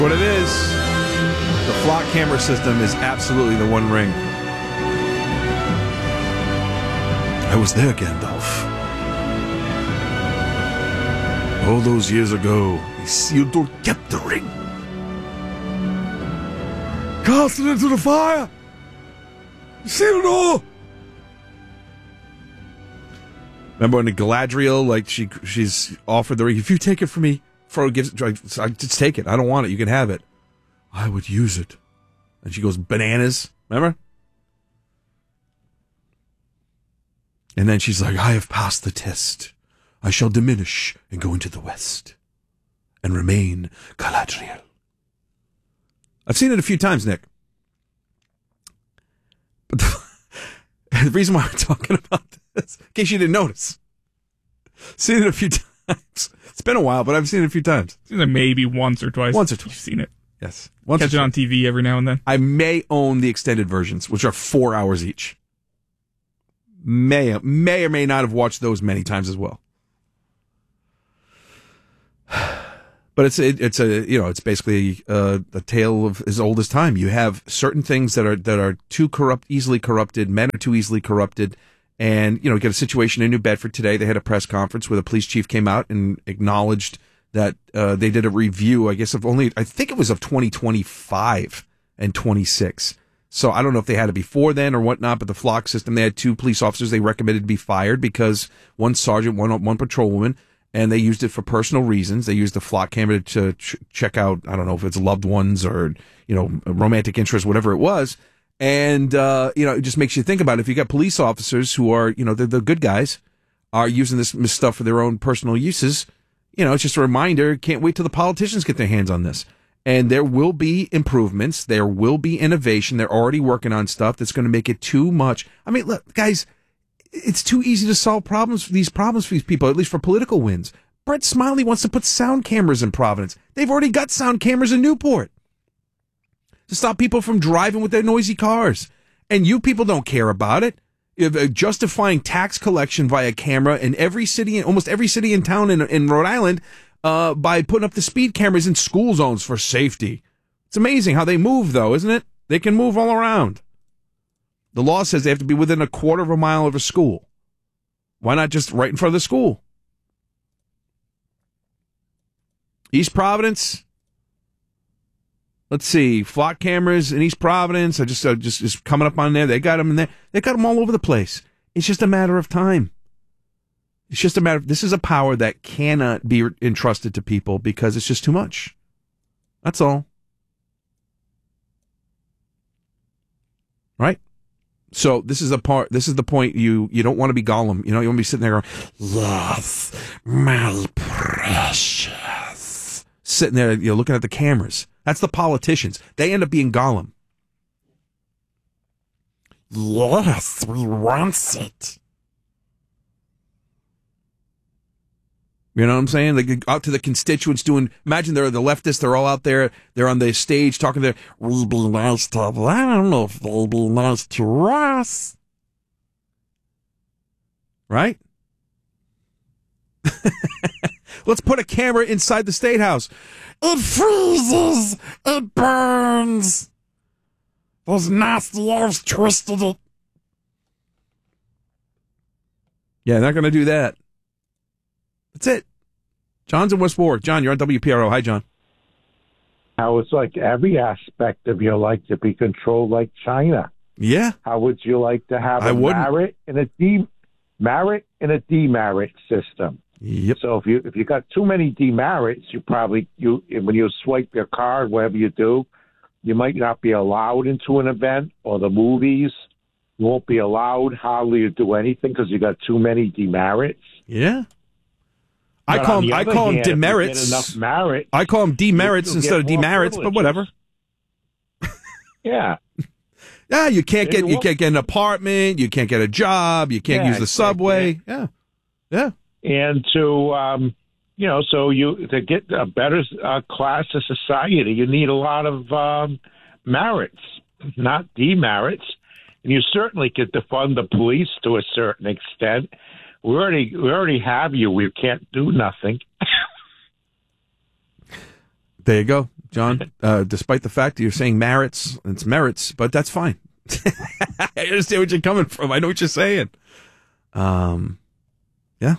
What it is, the flock camera system is absolutely the One Ring. I was there, Gandalf. All those years ago, Isildur kept the ring. Cast it into the fire! Isildur! Remember when the Galadriel, like she's offered the ring, if you take it from me, Frodo gives it, I just take it. I don't want it. You can have it. I would use it. And she goes, bananas. Remember? And then she's like, I have passed the test. I shall diminish and go into the west and remain Galadriel. I've seen it a few times, Nick. But the reason why we're talking about this, in case you didn't notice, seen it a few times. It's been a while, but I've seen it a few times. Seen it maybe once or twice. Once or twice. You've seen it. Yes. Catch it on TV every now and then. I may own the extended versions, which are 4 hours each. May or may not have watched those many times as well. But it's basically a tale of as old as time. You have certain things that are too easily corrupted. Men are too easily corrupted. And, get a situation in New Bedford today. They had a press conference where the police chief came out and acknowledged that they did a review, I think it was of 2025 and 26. So I don't know if they had it before then or whatnot, but the flock system, they had 2 police officers they recommended to be fired because one sergeant, one patrolwoman, and they used it for personal reasons. They used the flock camera to check out, I don't know if it's loved ones or, romantic interest, whatever it was. And, it just makes you think about it. If you got police officers who are, they're the good guys, are using this stuff for their own personal uses, it's just a reminder, can't wait till the politicians get their hands on this. And there will be improvements. There will be innovation. They're already working on stuff that's going to make it too much. I mean, look, guys, it's too easy to solve these problems for these people, at least for political wins. Brett Smiley wants to put sound cameras in Providence. They've already got sound cameras in Newport to stop people from driving with their noisy cars. And you people don't care about it. Justifying tax collection via camera in almost every city in town in Rhode Island by putting up the speed cameras in school zones for safety. It's amazing how they move, though, isn't it? They can move all around. The law says they have to be within a quarter of a mile of a school. Why not just right in front of the school? East Providence. Let's see, flock cameras in East Providence. I just coming up on there. They got them in there. They got them all over the place. It's just a matter of time. This is a power that cannot be entrusted to people because it's just too much. That's all. Right? So this is the point you don't want to be Gollum. You want to be sitting there going, yes, my precious. Sitting there, looking at the cameras. That's the politicians. They end up being Gollum. Yes, we want it. You know what I'm saying? They get out to the constituents imagine they're the leftists, they're all out there, they're on the stage talking there, we'll be nice to them, I don't know if they'll be nice to us. Right? Let's put a camera inside the State House. It freezes. It burns. Those nasty elves twisted it. Yeah, they're not going to do that. That's it. John's in West Warwick. John, you're on WPRO. Hi, John. How it's like every aspect of your life to be controlled like China. Yeah. How would you like to have a merit and a demerit system? Yep. So if you got too many demerits, when you swipe your card, whatever you do, you might not be allowed into an event or the movies. You won't be allowed hardly to do anything because you got too many demerits. Yeah. I call them demerits. Enough merit, I call them demerits instead of demerits, but whatever. Yeah. Yeah, you can't get an apartment, you can't get a job, you can't use the subway. Yeah. Yeah. And to to get a better class of society, you need a lot of merits, not demerits. And you certainly could defund the police to a certain extent. We already have you. We can't do nothing. There you go. John, despite the fact that you're saying merits, it's merits, but that's fine. I understand what you're coming from. I know what you're saying. Yeah.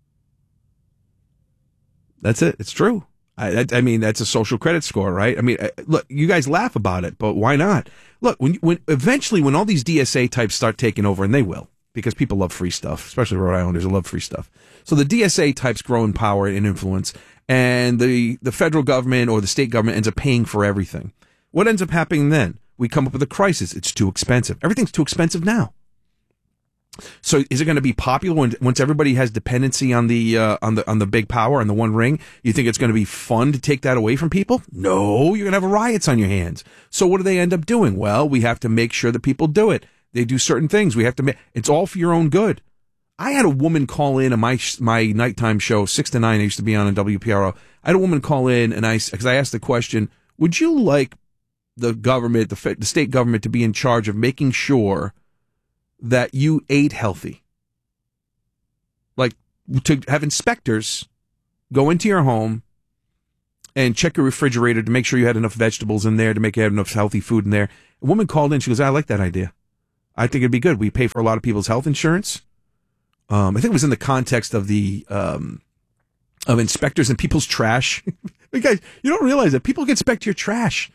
That's it. It's true. I mean, that's a social credit score, right? I mean, look, you guys laugh about it, but why not? Look, when eventually when all these DSA types start taking over, and they will, because people love free stuff, especially Rhode Islanders who love free stuff. So the DSA types grow in power and influence, and the federal government or the state government ends up paying for everything. What ends up happening then? We come up with a crisis. It's too expensive. Everything's too expensive now. So is it going to be popular once everybody has dependency on the big power, on the one ring? You think it's going to be fun to take that away from people? No, you're going to have riots on your hands. So what do they end up doing? Well, we have to make sure that people do it. They do certain things. We have to it's all for your own good. I had a woman call in on my nighttime show, 6 to 9. I used to be on WPRO. I had a woman call in, and because I asked the question, would you like the government, the state government, to be in charge of making sure that you ate healthy? Like, to have inspectors go into your home and check your refrigerator to make sure you had enough vegetables in there, to make you have enough healthy food in there. A woman called in. She goes, I like that idea. I think it'd be good. We pay for a lot of people's health insurance. I think it was in the context of the of inspectors and people's trash. Guys, you don't realize that people can inspect your trash.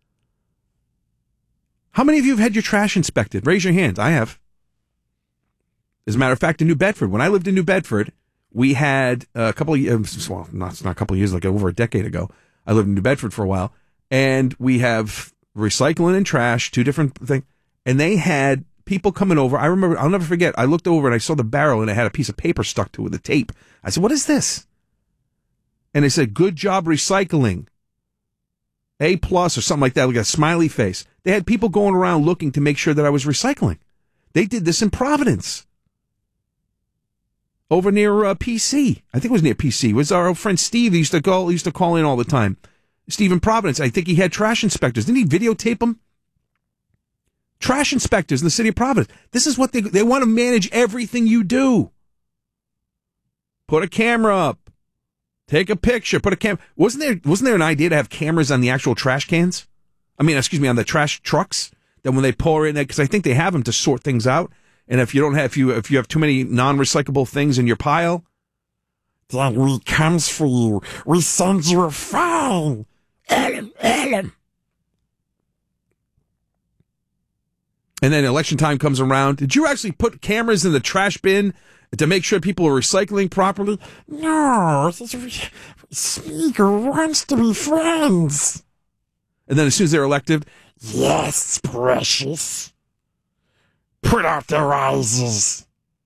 How many of you have had your trash inspected? Raise your hands. I have. As a matter of fact, in New Bedford, when I lived in New Bedford, we had a couple of years, well, not a couple of years, like over a decade ago. I lived in New Bedford for a while, and we have recycling and trash, two different things, and they had people coming over. I remember, I'll never forget, I looked over and I saw the barrel and it had a piece of paper stuck to it with a tape. I said, what is this? And they said, good job recycling. A+ or something like that, like a smiley face. They had people going around looking to make sure that I was recycling. They did this in Providence. Over near PC. I think it was near PC. It was our old friend Steve. He used to call in all the time. Steve in Providence. I think he had trash inspectors. Didn't he videotape them? Trash inspectors in the city of Providence. This is what they want to manage everything you do. Put a camera up. Take a picture. Put a camera. Wasn't there an idea to have cameras on the actual trash cans? On the trash trucks? That when they pour in, because I think they have them to sort things out. And if you have too many non-recyclable things in your pile, then we comes for you. We send you a fine. Ellen. And then election time comes around. Did you actually put cameras in the trash bin to make sure people are recycling properly? No, Speaker wants to be friends. And then as soon as they're elected, yes, precious. Put out their eyes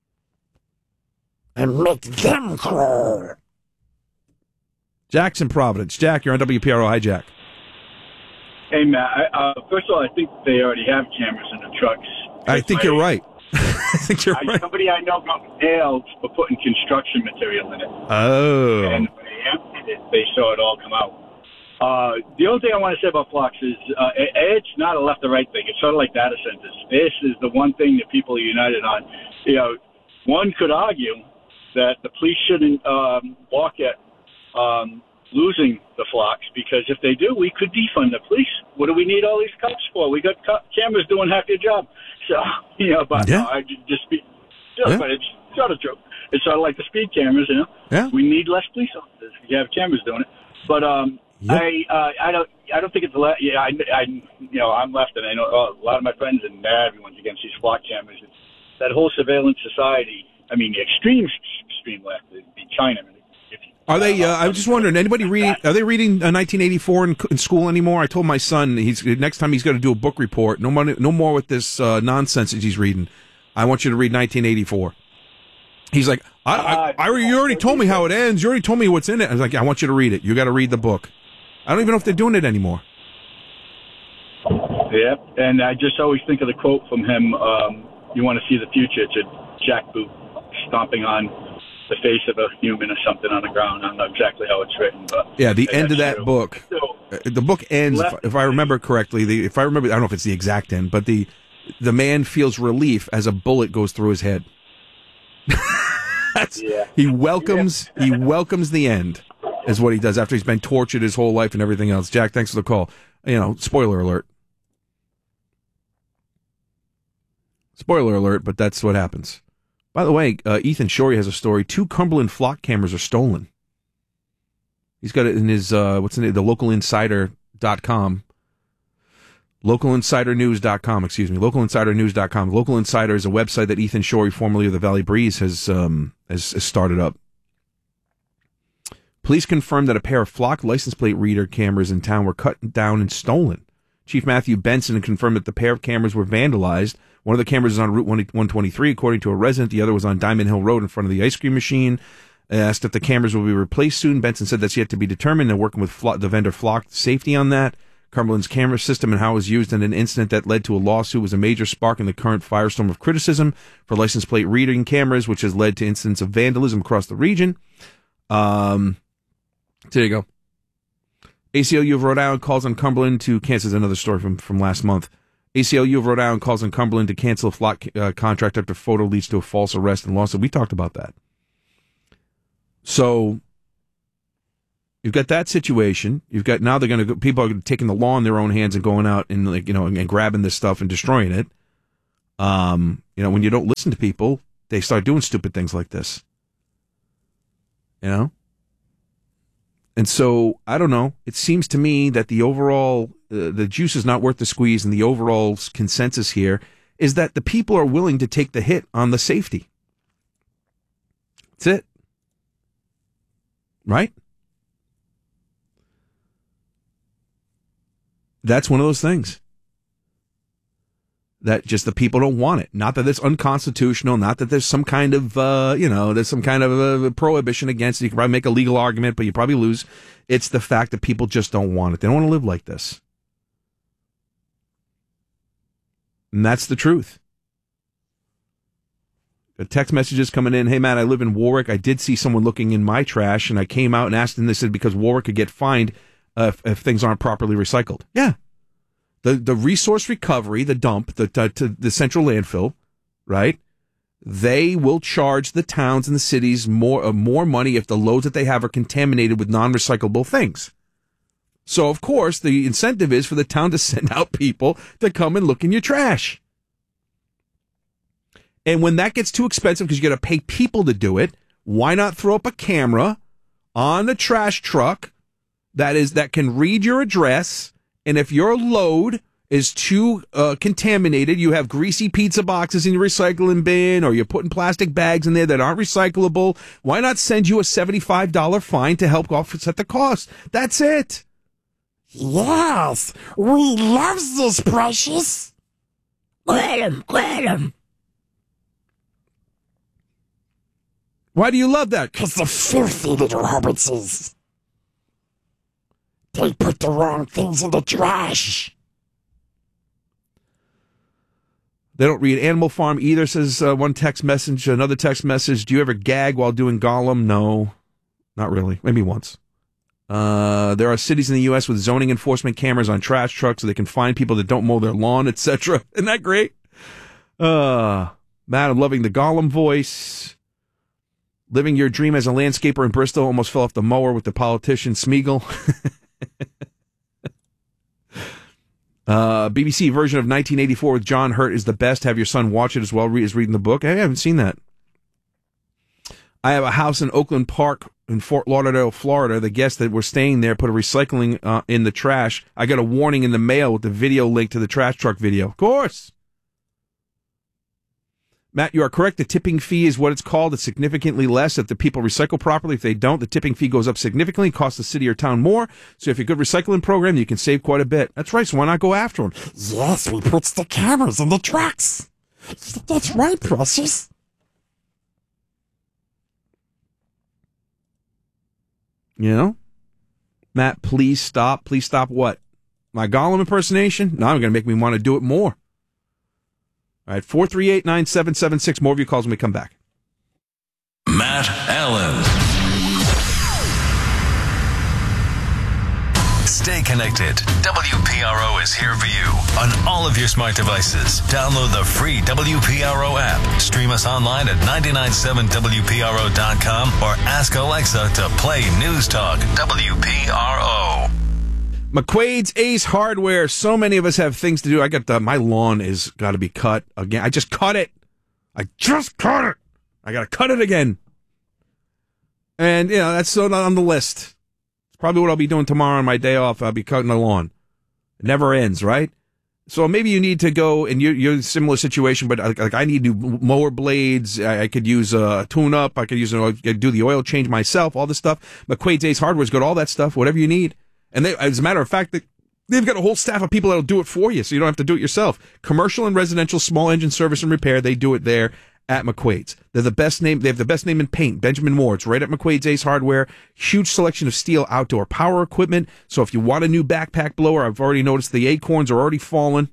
and make them crawl. Jack's in Providence. Jack, you're on WPRO. Hi, Jack. Hey, Matt. First of all, I think they already have cameras in the trucks. I think you're right. I think you're right. Somebody I know got nailed for putting construction material in it. Oh. And when they emptied it, they saw it all come out. The only thing I want to say about flocks is it's not a left or right thing. It's sort of like data centers. This is the one thing that people are united on. You know, one could argue that the police shouldn't balk at losing the flocks, because if they do, we could defund the police. What do we need all these cops for? We got cameras doing half your job. So, but yeah. I just be, but it's sort of true. It's sort of like the speed cameras, Yeah. We need less police officers if you have cameras doing it. But Yep. I don't think it's left. Yeah, I'm left, and I know a lot of my friends and everyone's against these flock cameras. It's that whole surveillance society. I mean, the extreme left, the Chinamen. Are they? I was just wondering. Anybody reading? Are they reading 1984 in school anymore? I told my son next time he's going to do a book report. No more with this nonsense that he's reading. I want you to read 1984. He's like, you already told me how it ends. You already told me what's in it. I was like, I want you to read it. You got to read the book. I don't even know if they're doing it anymore. Yeah, and I just always think of the quote from him, you want to see the future, to Jack Boot stomping on the face of a human or something on the ground. I don't know exactly how it's written, but yeah, the end of that book. The book ends, if I remember correctly. I don't know if it's the exact end, but the man feels relief as a bullet goes through his head. He welcomes the end. is what he does after he's been tortured his whole life and everything else. Jack, thanks for the call. Spoiler alert. Spoiler alert, but that's what happens. By the way, Ethan Shorey has a story. 2 Cumberland flock cameras are stolen. He's got it in his, the localinsider.com. Localinsidernews.com, excuse me. Localinsidernews.com. Local Insider is a website that Ethan Shorey, formerly of the Valley Breeze, has started up. Police confirmed that a pair of flock license plate reader cameras in town were cut down and stolen. Chief Matthew Benson confirmed that the pair of cameras were vandalized. One of the cameras is on Route 123, according to a resident. The other was on Diamond Hill Road in front of the ice cream machine. Asked if the cameras will be replaced soon. Benson said that's yet to be determined. They're working with the vendor Flock Safety on that. Cumberland's camera system and how it was used in an incident that led to a lawsuit was a major spark in the current firestorm of criticism for license plate reading cameras, which has led to incidents of vandalism across the region. There you go. ACLU of Rhode Island calls on Cumberland to cancel. Another story from last month. ACLU of Rhode Island calls on Cumberland to cancel a flock contract after photo leads to a false arrest and lawsuit. We talked about that. So you've got that situation. You've got now people are taking the law in their own hands and going out and and grabbing this stuff and destroying it. When you don't listen to people, they start doing stupid things like this. And so, I don't know. It seems to me that the overall, the juice is not worth the squeeze, and the overall consensus here is that the people are willing to take the hit on the safety. That's it. Right? That's one of those things. That just the people don't want it. Not that it's unconstitutional, not that there's some kind of, there's some kind of a prohibition against it. You can probably make a legal argument, but you probably lose. It's the fact that people just don't want it. They don't want to live like this. And that's the truth. The text messages coming in. Hey, Matt, I live in Warwick. I did see someone looking in my trash, and I came out and asked them. They said because Warwick could get fined if things aren't properly recycled. Yeah. The resource recovery, the dump, the central landfill, right? They will charge the towns and the cities more money if the loads that they have are contaminated with non-recyclable things. So, of course, the incentive is for the town to send out people to come and look in your trash. And when that gets too expensive because you got to pay people to do it, why not throw up a camera on the trash truck that can read your address? And if your load is too contaminated, you have greasy pizza boxes in your recycling bin, or you're putting plastic bags in there that aren't recyclable, why not send you a $75 fine to help offset the cost? That's it. Yes, we love this, Precious. Get him. Why do you love that? Because they're filthy little hobbitses. They put the wrong things in the trash. They don't read Animal Farm either, says one text message. Another text message, do you ever gag while doing Gollum? No, not really. Maybe once. There are cities in the U.S. with zoning enforcement cameras on trash trucks so they can find people that don't mow their lawn, etc. Isn't that great? Matt, I'm loving the Gollum voice. Living your dream as a landscaper in Bristol, almost fell off the mower with the politician Smeagol. BBC version of 1984 with John Hurt is the best. Have your son watch it as well as reading the book. I haven't seen that. I have a house in Oakland Park in Fort Lauderdale, Florida. The guests that were staying there put a recycling in the trash. I got a warning in the mail with the video link to the trash truck video. Of course. Matt, you are correct. The tipping fee is what it's called. It's significantly less if the people recycle properly. If they don't, the tipping fee goes up significantly, costs the city or town more. So if you have a good recycling program, you can save quite a bit. That's right. So why not go after them? Yes, we put the cameras in the trucks. That's right, Precious. Matt, please stop. Please stop what? My Gollum impersonation? Now I'm going to make me want to do it more. All right, 438-9776. More of your calls when we come back. Matt Allen. Stay connected. WPRO is here for you on all of your smart devices. Download the free WPRO app. Stream us online at 997WPRO.com or ask Alexa to play News Talk WPRO. McQuaid's Ace Hardware. So many of us have things to do. I got my lawn is got to be cut again. I just cut it. I got to cut it again. And, that's so on the list. It's probably what I'll be doing tomorrow on my day off. I'll be cutting the lawn. It never ends, right? So maybe you need to go, and you're in a similar situation, but like I need new mower blades. I could use a tune-up. I could do the oil change myself, all this stuff. McQuaid's Ace Hardware's got all that stuff, whatever you need. And as a matter of fact, they've got a whole staff of people that'll do it for you, so you don't have to do it yourself. Commercial and residential small engine service and repair, they do it there at McQuaid's. They're the best name. They have the best name in paint. Benjamin Moore. It's right at McQuaid's Ace Hardware. Huge selection of steel outdoor power equipment. So if you want a new backpack blower, I've already noticed the acorns are already falling.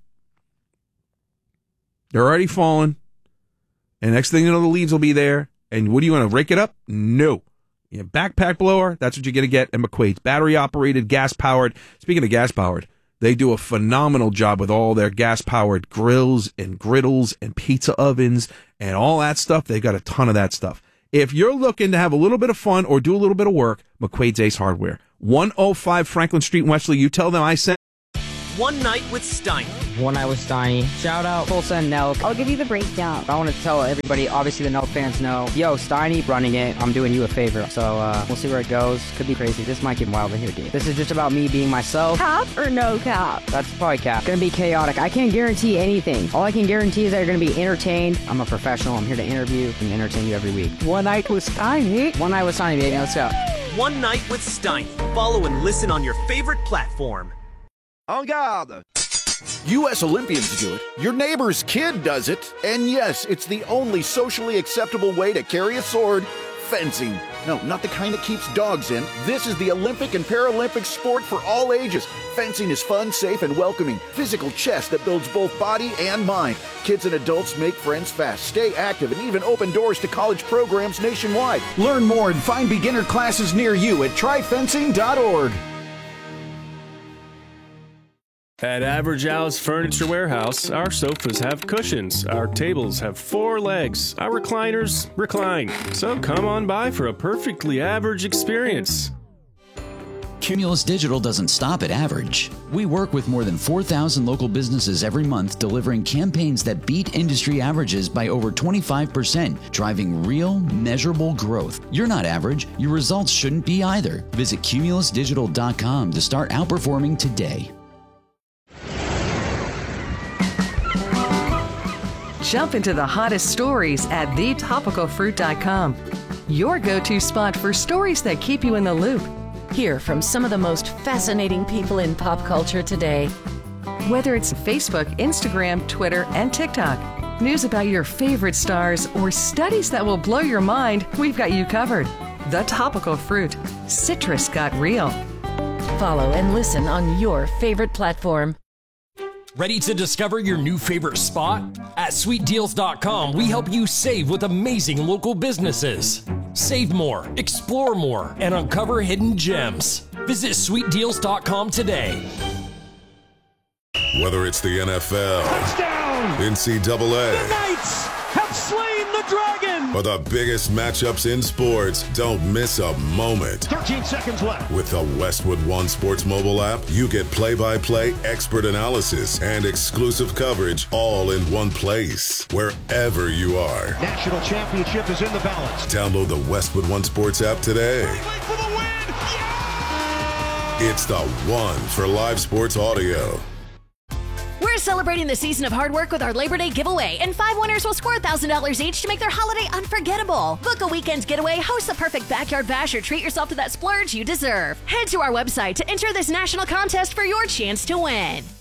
They're already falling. And next thing you know, the leaves will be there. And what do you want to rake it up? No. Backpack blower, that's what you're going to get at McQuaid's. Battery operated, gas powered. Speaking of gas powered, they do a phenomenal job with all their gas-powered grills and griddles and pizza ovens and all that stuff. They've got a ton of that stuff. If you're looking to have a little bit of fun or do a little bit of work, McQuaid's Ace Hardware. 105 Franklin Street in Wesley. You tell them I sent. One Night with Steiny. One Night with Steiny. Shout out Tulsa and Nelk. I'll give you the breakdown. I want to tell everybody, obviously the Nelk fans know, yo, Steiny running it, I'm doing you a favor. So we'll see where it goes. Could be crazy. This might get wild in here, dude. This is just about me being myself. Cap or no cap? That's probably cap. Gonna be chaotic. I can't guarantee anything. All I can guarantee is that you're gonna be entertained. I'm a professional. I'm here to interview and entertain you every week. One Night with Steiny. One Night with Steiny, baby. Let's go. One Night with Steiny. Follow and listen on your favorite platform. En garde! U.S. Olympians do it, your neighbor's kid does it, and yes, it's the only socially acceptable way to carry a sword, fencing. No, not the kind that keeps dogs in. This is the Olympic and Paralympic sport for all ages. Fencing is fun, safe, and welcoming. Physical chess that builds both body and mind. Kids and adults make friends fast, stay active, and even open doors to college programs nationwide. Learn more and find beginner classes near you at tryfencing.org. At Average Al's Furniture Warehouse, our sofas have cushions, our tables have 4 legs, our recliners recline. So come on by for a perfectly average experience. Cumulus Digital doesn't stop at average. We work with more than 4,000 local businesses every month, delivering campaigns that beat industry averages by over 25%, driving real, measurable growth. You're not average. Your results shouldn't be either. Visit cumulusdigital.com to start outperforming today. Jump into the hottest stories at thetopicalfruit.com. Your go-to spot for stories that keep you in the loop. Hear from some of the most fascinating people in pop culture today. Whether it's Facebook, Instagram, Twitter, and TikTok, news about your favorite stars, or studies that will blow your mind, we've got you covered. The Topical Fruit. Citrus got real. Follow and listen on your favorite platform. Ready to discover your new favorite spot? At SweetDeals.com, we help you save with amazing local businesses. Save more, explore more, and uncover hidden gems. Visit SweetDeals.com today. Whether it's the NFL, touchdown, NCAA, the Knights have slain the dragon, or the biggest matchups in sports, don't miss a moment. 13 seconds left. With the Westwood One Sports mobile app, you get play-by-play expert analysis and exclusive coverage all in one place, wherever you are. National championship is in the balance. Download the Westwood One Sports app today. For the win! Yeah! It's the one for live sports audio. We're celebrating the season of hard work with our Labor Day giveaway, and 5 winners will score $1,000 each to make their holiday unforgettable. Book a weekend's getaway, host the perfect backyard bash, or treat yourself to that splurge you deserve. Head to our website to enter this national contest for your chance to win.